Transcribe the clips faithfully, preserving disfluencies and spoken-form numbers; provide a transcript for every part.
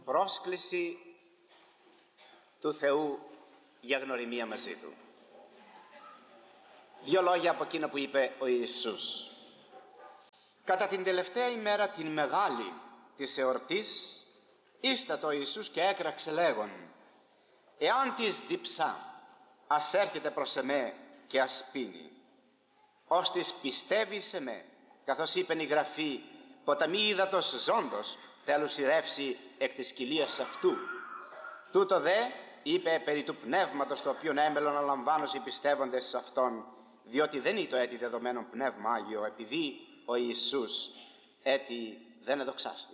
πρόσκληση του Θεού για γνωριμία μαζί Του. Δύο λόγια από εκείνο που είπε ο Ιησούς. Κατά την τελευταία ημέρα, την μεγάλη της εορτής, ίστατο ο Ιησούς και έκραξε λέγον: «Εάν της διψά, ας έρχεται προς εμέ και ας πίνει. Ως της πιστεύει σε με, καθώς είπεν η Γραφή, ποταμί ύδατος ζώντος θέλουσι ρεύσει εκ της κοιλίας αυτού». Τούτο δε είπε περί του πνεύματος, το οποίο έμελον να λαμβάνουν οι πιστεύοντες σε Αυτόν, διότι δεν είναι το έτη δεδομένο πνεύμα Άγιο, επειδή ο Ιησούς έτη δεν εδοξάστη.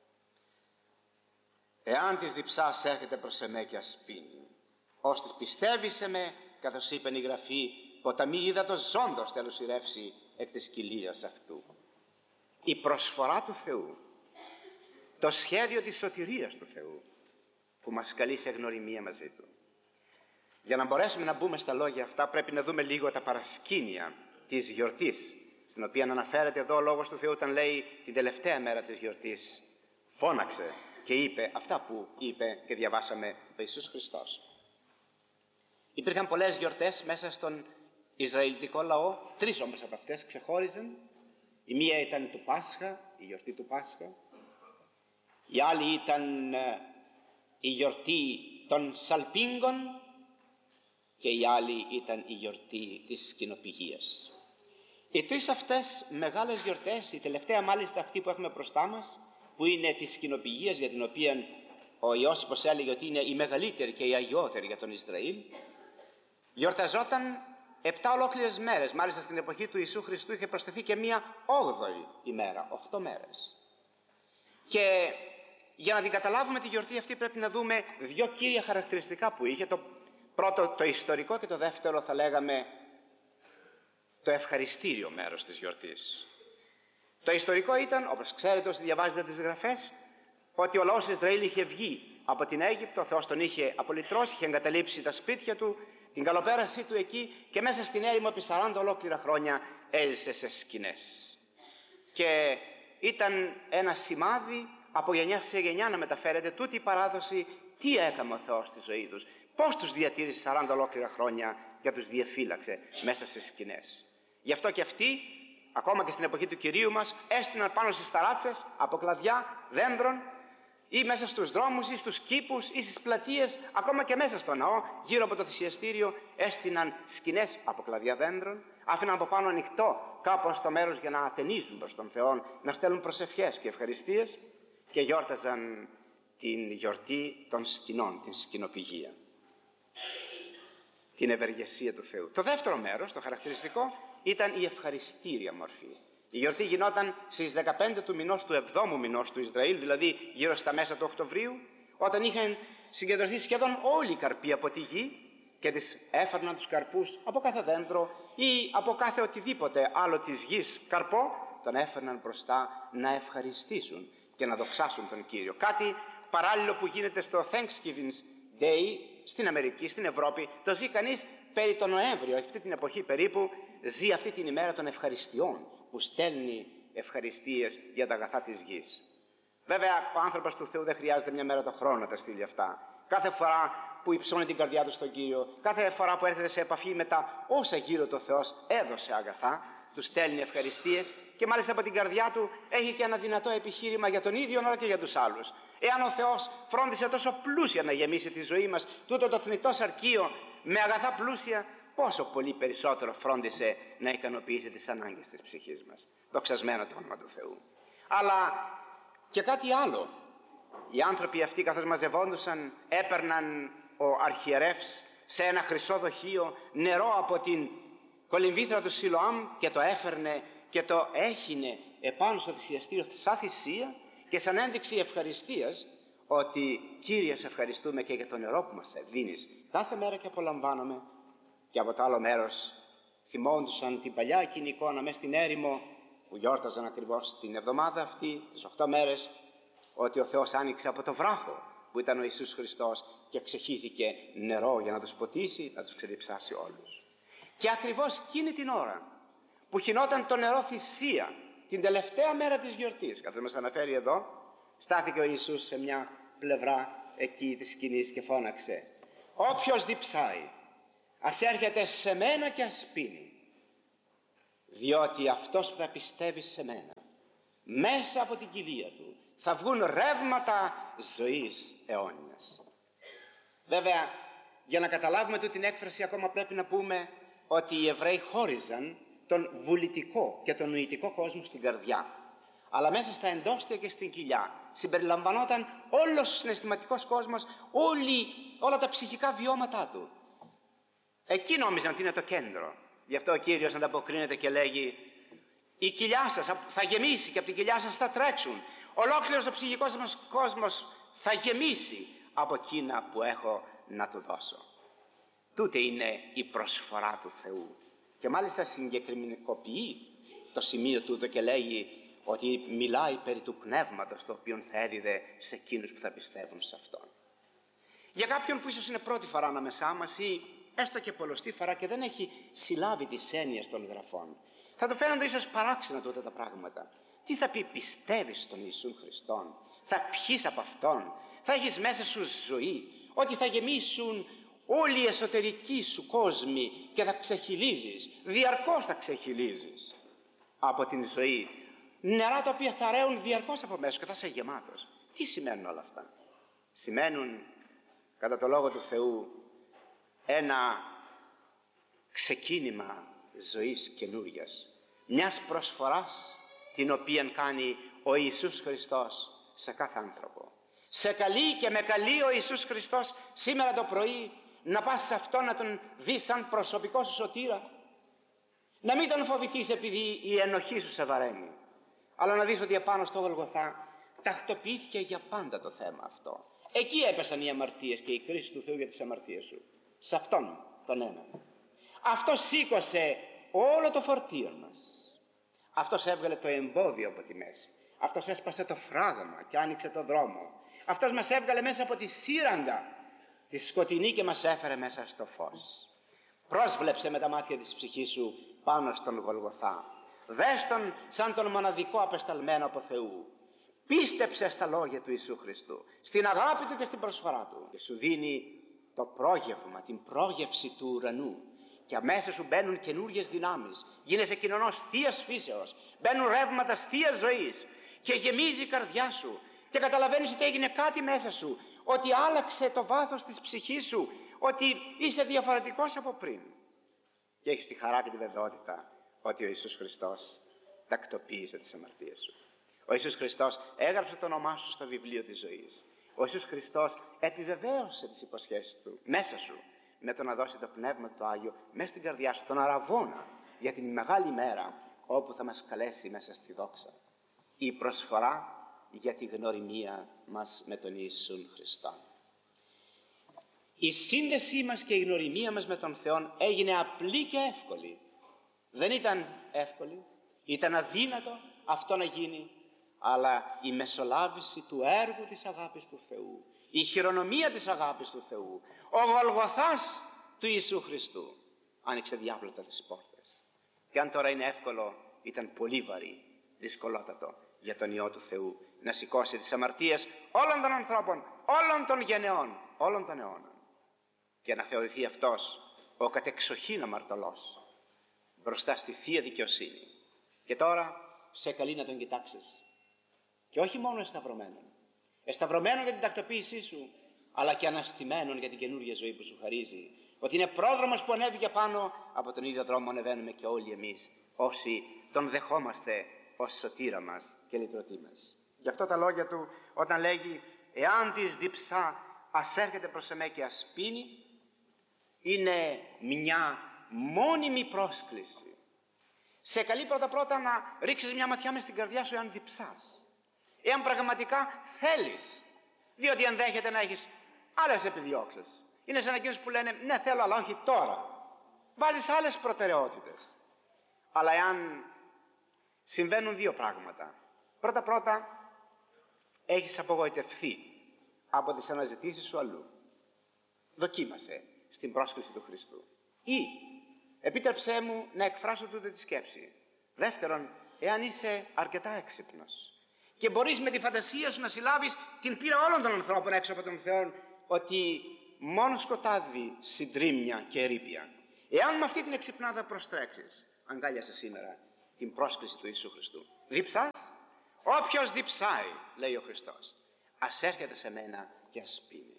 Εάν της διψάς έρχεται προς εμέ και ας πίνει. Ως της πιστεύει σε με, καθώς είπεν η Γραφή, ποταμί ύδατος ζώντος θέλουσι ρεύσει εκ της κοιλίας αυτού. Η προσφορά του Θεού, το σχέδιο της σωτηρίας του Θεού, που μας καλεί σε γνωριμία μαζί Του. Για να μπορέσουμε να μπούμε στα λόγια αυτά, πρέπει να δούμε λίγο τα παρασκήνια της γιορτής, στην οποία αναφέρεται εδώ ο Λόγος του Θεού όταν λέει την τελευταία μέρα της γιορτής φώναξε και είπε αυτά που είπε και διαβάσαμε από Ιησούς Χριστός. Υπήρχαν πολλές γιορτές μέσα στον Ισραηλιτικό λαό, τρεις όμως από αυτές ξεχώριζαν. Η μία ήταν του Πάσχα, η γιορτή του Πάσχα. Η άλλη ήταν η γιορτή των Σαλπίγγων και η άλλη ήταν η γιορτή της Σκηνοπηγίας. Οι τρεις αυτές μεγάλες γιορτές, η τελευταία μάλιστα αυτή που έχουμε μπροστά μας, που είναι της Σκηνοπηγίας, για την οποία ο Ιώσυπος έλεγε ότι είναι η μεγαλύτερη και η αγιότερη για τον Ισραήλ, γιορταζόταν επτά ολόκληρες μέρες. Μάλιστα στην εποχή του Ιησού Χριστού είχε προσθεθεί και μία όγδοη ημέρα, οχτώ μέρες. Και για να την καταλάβουμε τη γιορτή αυτή πρέπει να δούμε δύο κύρια χαρακτηριστικά που είχε. Το πρώτο το ιστορικό και το δεύτερο θα λέγαμε το ευχαριστήριο μέρος της γιορτής. Το ιστορικό ήταν, όπως ξέρετε όσοι διαβάζετε τις Γραφές, ότι ο λαός Ισραήλ είχε βγει από την Αίγυπτο, ο Θεός τον είχε απολυτρώσει, είχε εγκαταλείψει τα σπίτια του, την καλοπέρασή του εκεί και μέσα στην έρημο επί σαράντα ολόκληρα χρόνια έζησε σε σκηνές. Και ήταν ένα σημάδι από γενιά σε γενιά να μεταφέρεται τούτη η παράδοση, τι έκανε ο Θεός στη ζωή τους, πώς τους διατήρησε σαράντα ολόκληρα χρόνια και τους διαφύλαξε μέσα σε σκηνές. Γι' αυτό και αυτοί, ακόμα και στην εποχή του Κυρίου μας, έστειναν πάνω στις ταράτσες από κλαδιά δένδρων ή μέσα στους δρόμους ή στους κήπους ή στις πλατείες, ακόμα και μέσα στο ναό, γύρω από το θυσιαστήριο, έστειναν σκηνές από κλαδιά δένδρων, άφηναν από πάνω ανοιχτό κάπως το μέρος για να ατενίζουν προς τον Θεό, να στέλνουν προσευχές και ευχαριστίες και γιόρταζαν την γιορτή των σκηνών, την σκηνοπηγία, την ευεργεσία του Θεού. Το δεύτερο μέρος, το χαρακτηριστικό, ήταν η ευχαριστήρια μορφή. Η γιορτή γινόταν στις δεκαπέντε του μηνός του εβδόμου μηνός του Ισραήλ, δηλαδή γύρω στα μέσα του Οκτωβρίου, όταν είχαν συγκεντρωθεί σχεδόν όλοι οι καρποί από τη γη και τις έφερναν τους καρπούς από κάθε δέντρο ή από κάθε οτιδήποτε άλλο της γης καρπό, τον έφερναν μπροστά να ευχαριστήσουν και να δοξάσουν τον Κύριο. Κάτι παράλληλο που γίνεται στο Thanksgiving Day στην Αμερική, στην Ευρώπη, το ζει κανείς περί τον Νοέμβριο, αυτή την εποχή περίπου, ζει αυτή την ημέρα των ευχαριστειών, που στέλνει ευχαριστίες για τα αγαθά της γης. Βέβαια, ο άνθρωπος του Θεού δεν χρειάζεται μια μέρα το χρόνο να τα στείλει αυτά. Κάθε φορά που υψώνει την καρδιά του στον Κύριο, κάθε φορά που έρχεται σε επαφή με τα όσα γύρω του ο Θεός έδωσε αγαθά, του στέλνει ευχαριστίες και μάλιστα από την καρδιά του έχει και ένα δυνατό επιχείρημα για τον ίδιο αλλά και για τους άλλους. Εάν ο Θεός φρόντισε τόσο πλούσια να γεμίσει τη ζωή μας, τούτο το θνητό σαρκείο με αγαθά πλούσια, πόσο πολύ περισσότερο φρόντισε να ικανοποιήσει τις ανάγκες της ψυχής μας. Δοξασμένο το όνομα του Θεού. Αλλά και κάτι άλλο. Οι άνθρωποι αυτοί, καθώς μαζευόντουσαν, έπαιρναν ο αρχιερεύς σε ένα χρυσό δοχείο νερό από την κολυμβήθρα του Σιλοάμ και το έφερνε και το έχινε επάνω στο θυσιαστήριο σαν θυσία και σαν ένδειξη ευχαριστίας ότι Κύριε σε ευχαριστούμε και για το νερό που μας δίνεις κάθε μέρα και απολαμβάνομαι. Και από το άλλο μέρος θυμόντουσαν την παλιά εκείνη εικόνα μέσα στην έρημο που γιόρταζαν ακριβώς την εβδομάδα αυτή, τις οχτώ μέρες, ότι ο Θεός άνοιξε από το βράχο που ήταν ο Ιησούς Χριστός και ξεχύθηκε νερό για να τους ποτίσει, να τους ξεδιψάσει όλους. Και ακριβώς εκείνη την ώρα που χυνόταν το νερό θυσία, την τελευταία μέρα της γιορτής, καθώς μας αναφέρει εδώ, στάθηκε ο Ιησούς σε μια πλευρά εκεί της σκηνής και φώναξε: «Όποιος διψάει, ας έρχεται σε μένα και ας πίνει, διότι αυτός που θα πιστεύει σε μένα, μέσα από την κοιλία του θα βγουν ρεύματα ζωής αιώνιας». Βέβαια, για να καταλάβουμε τούτη την έκφραση ακόμα πρέπει να πούμε ότι οι Εβραίοι χώριζαν τον βουλητικό και τον νοητικό κόσμο στην καρδιά, αλλά μέσα στα εντόστια και στην κοιλιά συμπεριλαμβανόταν όλος ο συναισθηματικός κόσμος, όλοι, όλα τα ψυχικά βιώματά του. Εκεί νόμιζαν ότι είναι το κέντρο. Γι' αυτό ο Κύριος ανταποκρίνεται και λέγει: η κοιλιά σας θα γεμίσει και από την κοιλιά σας θα τρέξουν. Ολόκληρος ο ψυχικός μας κόσμος θα γεμίσει από εκείνα που έχω να του δώσω. Τούτε είναι η προσφορά του Θεού. Και μάλιστα συγκεκριμενικοποιεί το σημείο τούτο και λέγει ότι μιλάει περί του πνεύματος το οποίο θα έδιδε σε εκείνους που θα πιστεύουν σε Αυτόν. Για κάποιον που ίσως είναι πρώτη φορά ανάμεσά μας ή έστω και πολλωστή φορά και δεν έχει συλλάβει τις έννοιες των γραφών, θα του φαίνονται ίσως παράξενα τότε τα πράγματα. Τι θα πει πιστεύεις στον Ιησούν Χριστόν, θα πιείς από Αυτόν, θα έχεις μέσα σου ζωή, ότι θα γεμίσουν όλοι οι εσωτερικοί σου κόσμοι και θα ξεχυλίζεις, διαρκώς θα ξεχυλίζεις από την ζωή, νερά τα οποία θα ρέουν διαρκώς από μέσα και θα είσαι γεμάτος. Τι σημαίνουν όλα αυτά? Σημαίνουν κατά το Λόγο του Θεού ένα ξεκίνημα ζωής καινούριας, μιας προσφοράς την οποία κάνει ο Ιησούς Χριστός σε κάθε άνθρωπο. Σε καλεί και με καλεί ο Ιησούς Χριστός σήμερα το πρωί να πας σε Αυτόν να Τον δεις σαν προσωπικό σου σωτήρα, να μην Τον φοβηθείς επειδή η ενοχή σου σε βαραίνει, αλλά να δεις ότι επάνω στο Γολγοθά τακτοποιήθηκε για πάντα το θέμα αυτό. Εκεί έπεσαν οι αμαρτίες και η κρίση του Θεού για τις αμαρτίες σου. Σε Αυτόν τον έναν. Αυτός σήκωσε όλο το φορτίο μας. Αυτός έβγαλε το εμπόδιο από τη μέση. Αυτός έσπασε το φράγμα και άνοιξε το δρόμο. Αυτός μας έβγαλε μέσα από τη σύραγγα τη σκοτεινή και μας έφερε μέσα στο φως. Πρόσβλεψε με τα μάτια της ψυχής σου πάνω στον Γολγοθά. Δες Τον σαν τον μοναδικό απεσταλμένο από Θεού. Πίστεψε στα λόγια του Ιησού Χριστού, στην αγάπη Του και στην προσφορά Του, και σου δίνει το πρόγευμα, την πρόγευση του ουρανού, και αμέσω σου μπαίνουν καινούριες δυνάμεις. Γίνεσαι κοινωνός θείας φύσεως, μπαίνουν ρεύματα θείας ζωής και γεμίζει η καρδιά σου και καταλαβαίνεις ότι έγινε κάτι μέσα σου, ότι άλλαξε το βάθος της ψυχής σου, ότι είσαι διαφορετικός από πριν, και έχεις τη χαρά και τη βεβαιότητα ότι ο Ιησούς Χριστός τακτοποίησε τις αμαρτίες σου. Ο Ιησούς Χριστός έγραψε το όνομά σου στο βιβλίο της ζωής. Ο Ιησούς Χριστός επιβεβαίωσε τις υποσχέσεις Του μέσα σου με το να δώσει το Πνεύμα του Άγιο μέσα στην καρδιά σου, τον αραβόνα για την μεγάλη μέρα όπου θα μας καλέσει μέσα στη δόξα. Η προσφορά για τη γνωριμία μας με τον Ιησούν Χριστό. Η σύνδεσή μας και η γνωριμία μας με τον Θεό έγινε απλή και εύκολη. Δεν ήταν εύκολη, ήταν αδύνατο αυτό να γίνει, αλλά η μεσολάβηση του έργου της αγάπης του Θεού, η χειρονομία της αγάπης του Θεού, ο Γολγοθάς του Ιησού Χριστού άνοιξε διάπλατα τις πόρτες. Και αν τώρα είναι εύκολο, ήταν πολύ βαρύ, δυσκολότατο για τον Υιό του Θεού να σηκώσει τις αμαρτίες όλων των ανθρώπων, όλων των γενεών, όλων των αιώνων, και να θεωρηθεί αυτός ο κατεξοχήν αμαρτωλός μπροστά στη Θεία Δικαιοσύνη. Και τώρα σε καλεί να Τον κοιτάξεις, και όχι μόνο εσταυρωμένον, εσταυρωμένον για την τακτοποίησή σου, αλλά και αναστημένον για την καινούργια ζωή που σου χαρίζει, ότι είναι πρόδρομος που ανέβηκε πάνω, από τον ίδιο δρόμο ανεβαίνουμε και όλοι εμείς όσοι Τον δεχόμαστε ως σωτήρα μας και λυτρωτή μας. Γι' αυτό τα λόγια Του όταν λέγει «Εάν της διψά, ας έρχεται προς εμέ και ας πίνει», είναι μια μόνιμη πρόσκληση. Σε καλεί πρώτα πρώτα να ρίξεις μια ματιά μες στην καρδιά σου εάν διψάς, εάν πραγματικά θέλεις, διότι ενδέχεται να έχεις άλλες επιδιώξεις. Είναι σαν εκείνους που λένε ναι θέλω αλλά όχι τώρα. Βάζεις άλλες προτεραιότητες. Αλλά εάν συμβαίνουν δύο πράγματα. Πρώτα πρώτα έχεις απογοητευθεί από τις αναζητήσεις σου αλλού. Δοκίμασε στην πρόσκληση του Χριστού. Ή επίτρεψέ μου να εκφράσω τούτη τη σκέψη. Δεύτερον, εάν είσαι αρκετά έξυπνος Και μπορείς με τη φαντασία σου να συλλάβεις την πείρα όλων των ανθρώπων έξω από τον Θεό, ότι μόνο σκοτάδι, συντρίμμια και ερείπια. Εάν με αυτή την εξυπνάδα προστρέξεις, αγκάλιασε σήμερα την πρόσκληση του Ιησού Χριστού. Διψάς? Όποιος διψάει, λέει ο Χριστός, ας έρχεται σε μένα και ας πίνει.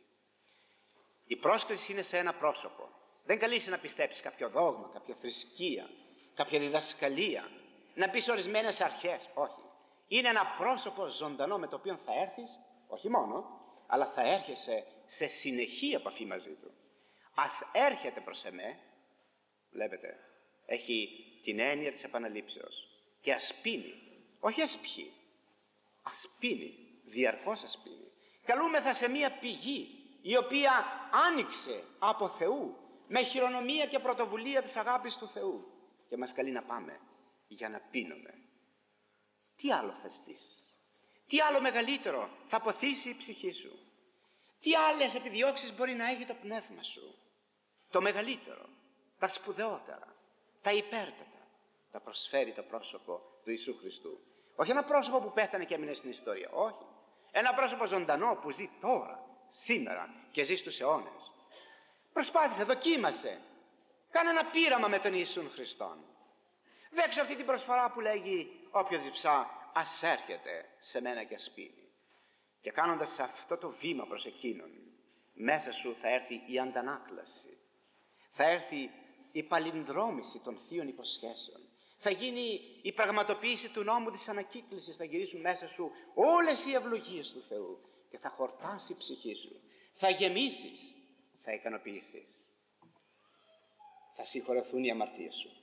Η πρόσκληση είναι σε ένα πρόσωπο. Δεν καλείσαι να πιστέψεις κάποιο δόγμα, κάποια θρησκεία, κάποια διδασκαλία, να πεις ορισμένες αρχές. Όχι. Είναι ένα πρόσωπο ζωντανό με το οποίο θα έρθεις, όχι μόνο, αλλά θα έρχεσαι σε συνεχή επαφή μαζί του. Ας έρχεται προς εμέ, βλέπετε, έχει την έννοια της επαναλήψεως, και ας πίνει, όχι ας πιει, ας πίνει, διαρκώς ας πίνει. Καλούμεθα σε μία πηγή η οποία άνοιξε από Θεού με χειρονομία και πρωτοβουλία της αγάπης του Θεού και μας καλεί να πάμε για να πίνουμε. Τι άλλο θα ζητήσεις? Τι άλλο μεγαλύτερο θα ποθήσει η ψυχή σου? Τι άλλες επιδιώξεις μπορεί να έχει το πνεύμα σου? Το μεγαλύτερο, τα σπουδαιότερα, τα υπέρτατα, τα προσφέρει το πρόσωπο του Ιησού Χριστού. Όχι ένα πρόσωπο που πέθανε και έμεινε στην ιστορία, όχι. Ένα πρόσωπο ζωντανό που ζει τώρα, σήμερα και ζει στους αιώνες. Προσπάθησε, δοκίμασε, κάνε ένα πείραμα με τον Ιησούν Χριστόν. Δέξου αυτή την προσφορά που λέγει όποιος διψά, ας έρχεται σε μένα και ας πίνει. Και κάνοντας αυτό το βήμα προς εκείνον, μέσα σου θα έρθει η αντανάκλαση, θα έρθει η παλινδρόμηση των θείων υποσχέσεων, θα γίνει η πραγματοποίηση του νόμου της ανακύκλησης, θα γυρίσουν μέσα σου όλες οι ευλογίες του Θεού και θα χορτάσει η ψυχή σου, θα γεμίσεις, θα ικανοποιηθείς, θα συγχωρεθούν οι αμαρτίες σου.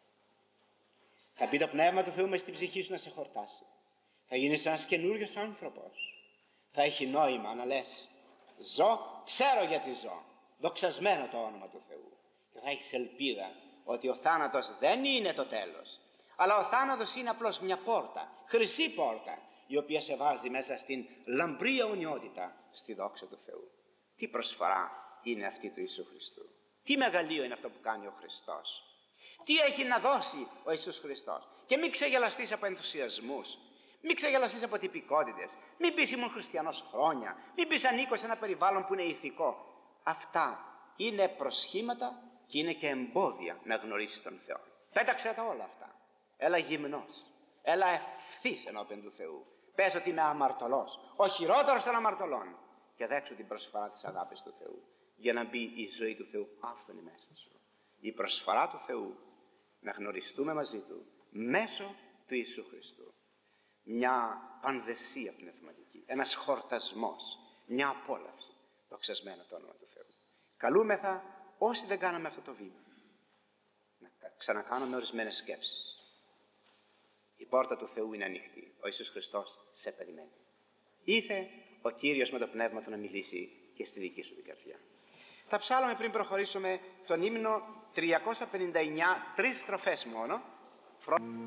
Θα μπει το Πνεύμα του Θεού μες στην ψυχή σου να σε χορτάσει. Θα γίνεις ένας καινούριος άνθρωπος. Θα έχει νόημα να λες, ζω, ξέρω γιατί ζω. Δοξασμένο το όνομα του Θεού. Και θα έχεις ελπίδα ότι ο θάνατος δεν είναι το τέλος. Αλλά ο θάνατος είναι απλώς μια πόρτα, χρυσή πόρτα, η οποία σε βάζει μέσα στην λαμπρή αιωνιότητα, στη δόξα του Θεού. Τι προσφορά είναι αυτή του Ιησού Χριστού? Τι μεγαλείο είναι αυτό που κάνει ο Χριστός? Τι έχει να δώσει ο Ιησούς Χριστός? Και μην ξεγελαστείς από ενθουσιασμούς, μην ξεγελαστείς από τυπικότητες, μην πεις ήμουν χριστιανός χρόνια, μην πεις ανήκω σε ένα περιβάλλον που είναι ηθικό. Αυτά είναι προσχήματα και είναι και εμπόδια να γνωρίσεις τον Θεό. Πέταξε τα όλα αυτά. Έλα γυμνός, έλα ευθύς ενώπιον του Θεού. Πες ότι είμαι αμαρτωλός, ο χειρότερος των αμαρτωλών, και δέξου την προσφορά της αγάπης του Θεού, για να μπει η ζωή του Θεού άφθονη μέσα σου. Η προσφορά του Θεού να γνωριστούμε μαζί του μέσω του Ιησού Χριστού. Μια πανδεσία πνευματική, ένας χορτασμός, μια απόλαυση. Δοξασμένο το όνομα του Θεού. Καλούμεθα όσοι δεν κάναμε αυτό το βήμα να ξανακάνουμε ορισμένες σκέψεις. Η πόρτα του Θεού είναι ανοιχτή. Ο Ιησούς Χριστός σε περιμένει. Ήθε ο Κύριος με το πνεύμα του να μιλήσει και στη δική σου την καρδιά. Θα ψάλουμε πριν προχωρήσουμε τον ύμνο τριακόσια πενήντα εννιά, τρεις στροφές μόνο.